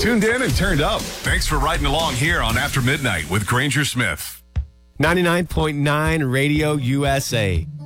tuned in and turned up. Thanks for riding along here on After Midnight with Granger Smith. 99.9 Radio USA.